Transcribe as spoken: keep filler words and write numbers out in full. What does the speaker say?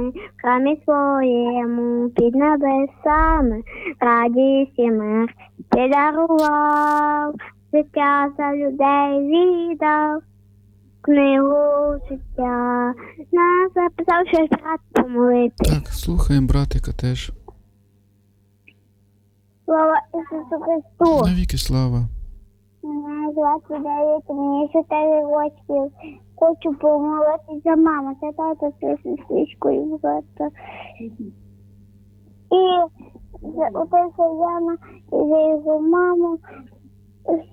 в храмі своєму під небесами, радість і мир ти дарував, життя за людей віддав, книгу життя нас записав, щось брат помолити. Так, слухаємо братика теж. Слава Ісусу Христу! Навіки слава. Мене звати дев'ять, мені чотири років. Хочу помолитися за маму, це тато з сестричкою брата. І за отець Яна, і за його маму.